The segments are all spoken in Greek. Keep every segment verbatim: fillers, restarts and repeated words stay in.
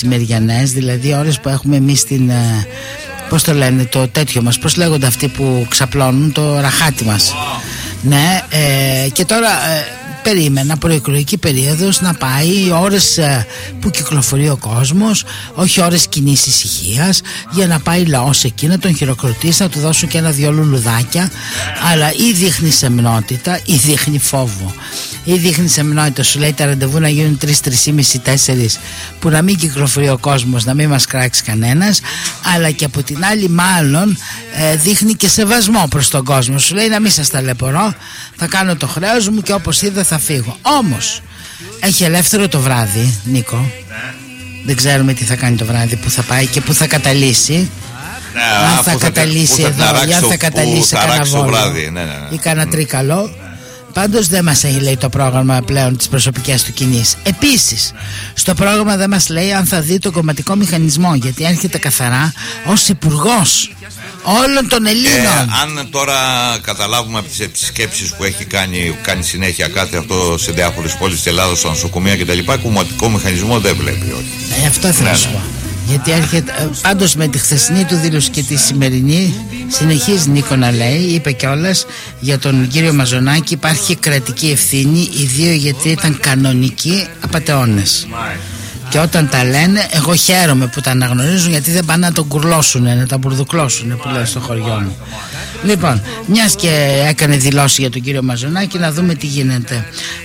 μεσημεριανές, δηλαδή ώρες που έχουμε εμείς την, πώς το λένε, το τέτοιο μας, πώς λέγονται αυτοί που ξαπλώνουν, το ραχάτι μας. Ναι, ε, και τώρα ε, περίμενα προεκλογική περίοδος να πάει ώρες ε, που κυκλοφορεί ο κόσμος, όχι ώρες κοινής ησυχίας, για να πάει λαός εκεί να τον χειροκροτήσει, να του δώσουν και ένα δυο λουλουδάκια. Αλλά ή δείχνει σεμνότητα ή δείχνει φόβο. Ή δείχνει σεμνότητα, σου λέει τα ραντεβού να γίνουν τρεις, τρεις και μισή, τέσσερις, που να μην κυκλοφορεί ο κόσμος, να μην μας κράξει κανένας. Αλλά και από την άλλη μάλλον ε, δείχνει και σεβασμό προς τον κόσμο. Σου λέει να μην σας ταλαιπωρώ, θα κάνω το χρέος μου και όπως είδα θα φύγω. Όμως έχει ελεύθερο το βράδυ, Νίκο. Δεν ξέρουμε τι θα κάνει το βράδυ, που θα πάει και που θα καταλύσει. Ναι, αν θα καταλύσει εδώ ή αν θα καταλύσει κανένα Βόλο ναι, ναι, ναι. ή κανένα mm. Τρίκαλο. Πάντως δεν μας έχει λέει το πρόγραμμα πλέον τις προσωπικές του κινήσεις. Επίσης στο πρόγραμμα δεν μας λέει αν θα δει το κομματικό μηχανισμό, γιατί έρχεται καθαρά ως υπουργός όλων των Ελλήνων. ε, Αν τώρα καταλάβουμε από τις, τις σκέψεις που έχει κάνει, κάνει συνέχεια κάτι αυτό σε διάφορες πόλεις της Ελλάδος, στα νοσοκομεία κτλ., κομματικό μηχανισμό δεν βλέπει όχι. ε, Αυτό θέλω να σου πω. Γιατί έρχεται, πάντως με τη χθεσινή του δήλωση και τη σημερινή συνεχίζει Νίκο να λέει, είπε κιόλας για τον κύριο Μαζονάκη υπάρχει κρατική ευθύνη, οι δύο γιατί ήταν κανονικοί απατεώνες. Και όταν τα λένε, εγώ χαίρομαι που τα αναγνωρίζουν, γιατί δεν πάνε να τον κουρλώσουν, να τα μπουρδουκλώσουν που λέει στο χωριό μου. Λοιπόν, μιας και έκανε δηλώσει για τον κύριο Μαζονάκη, να δούμε τι γίνεται.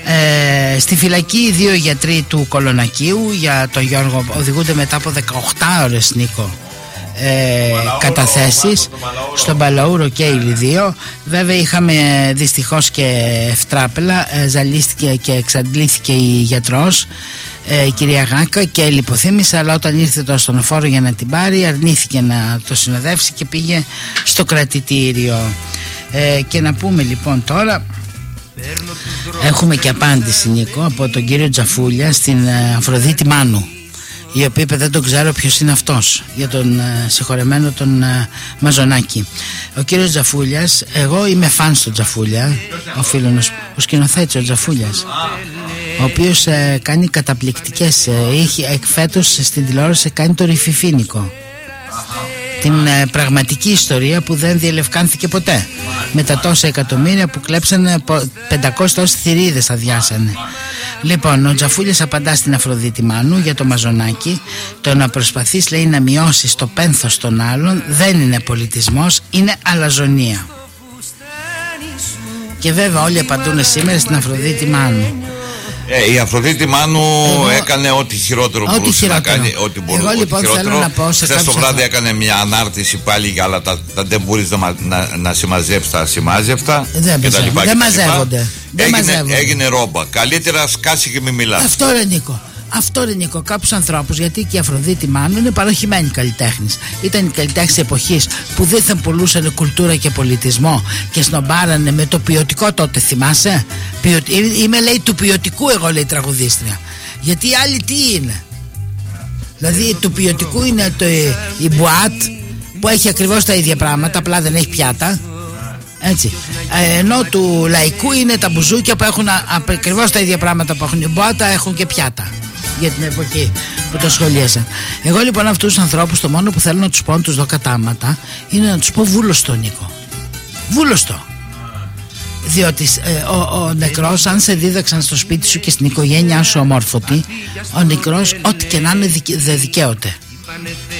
Ε, στη φυλακή οι δύο γιατροί του Κολονακίου για τον Γιώργο οδηγούνται μετά από δεκαοκτώ ώρες, Νίκο. Ε, καταθέσεις στον Παλαούρο και οι δύο. Βέβαια είχαμε δυστυχώς και ευτράπελα, ε, ζαλίστηκε και εξαντλήθηκε η γιατρός, ε, η κυρία Γάκα, και λιποθύμησε, αλλά όταν ήρθε το ασθενοφόρο για να την πάρει αρνήθηκε να το συνοδεύσει και πήγε στο κρατητήριο. ε, και να πούμε λοιπόν τώρα, έχουμε και απάντηση, Νίκο, από τον κύριο Τζαφούλια στην ε, Αφροδίτη Μάνου, η οποία είπε δεν τον ξέρω ποιος είναι αυτός, για τον uh, συγχωρεμένο τον uh, Μαζονάκη. Ο κύριος Τζαφούλιας, εγώ είμαι φαν στον Τζαφούλια, ο φίλος, ο σκηνοθέτης ο Τζαφούλιας, ο οποίος uh, κάνει καταπληκτικές, uh, έχει φέτος στην τηλεόραση κάνει το Ρηφιφίνικο, την uh, πραγματική ιστορία που δεν διελευκάνθηκε ποτέ, με τα τόσα εκατομμύρια που κλέψανε, πεντακόσιες τόσες θηρίδες αδειάσανε. Λοιπόν, ο Τζαφούλιας απαντά στην Αφροδίτη Μάνου για το Μαζονάκη. Το να προσπαθείς, λέει, να μειώσεις το πένθος των άλλων δεν είναι πολιτισμός, είναι αλαζονία. Και βέβαια όλοι απαντούν σήμερα στην Αφροδίτη Μάνου. Ε, η Αφροδίτη Μάνου εγώ, έκανε ό,τι χειρότερο ό,τι μπορούσε χειρότερο. να κάνει. Ό,τι μπορούσε, εγώ λοιπόν χειρότερο. θέλω να πω σε Χθες το βράδυ έκανε μια ανάρτηση πάλι για άλλα τα, τα δεν μπορείς να, να, να συμμαζέψεις τα ασημάζευτα. Δεν, και τα λοιπά, δεν και μαζεύονται. Δεν έγινε, μαζεύονται. έγινε ρόμπα. Καλύτερα σκάσει και μη μιλάς. Αυτό ρε Νίκο. Αυτό είναι, Νίκο, κάποιους ανθρώπους, γιατί και η Αφροδίτη Μάνου είναι παροχημένη καλλιτέχνης. Ήταν η καλλιτέχνης εποχής που δίθεν πουλούσαν κουλτούρα και πολιτισμό και σνομπάρανε με το ποιοτικό τότε, θυμάσαι. Ποιο... Είμαι, λέει, του ποιοτικού, εγώ, λέει, τραγουδίστρια. Γιατί οι άλλοι τι είναι. Δηλαδή του ποιοτικού είναι το, η μπουάτ που έχει ακριβώς τα ίδια πράγματα, απλά δεν έχει πιάτα. Έτσι. Ε, ενώ του λαϊκού είναι τα μπουζούκια που έχουν ακριβώς τα ίδια πράγματα που έχουν η μπουάτα, έχουν και πιάτα. Για την εποχή που το σχολίασαν. Εγώ λοιπόν αυτούς τους ανθρώπους, το μόνο που θέλω να τους πω, να τους δω κατάματα, είναι να τους πω βούλωστο, Νίκο. Βούλωστο. Διότι ε, ο, ο νεκρός, αν σε δίδαξαν στο σπίτι σου και στην οικογένειά σου ομόρφωτη, ο νεκρός ό,τι και να είναι δικαι, δεν δικαίωται.